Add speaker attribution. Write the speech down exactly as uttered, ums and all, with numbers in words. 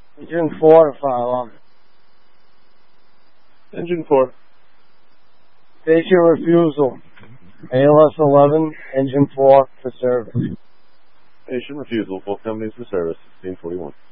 Speaker 1: Engine four to fire up.
Speaker 2: Engine four.
Speaker 1: Station refusal. A L S eleven, engine four for service.
Speaker 2: Station refusal. Both companies for service. sixteen forty-one.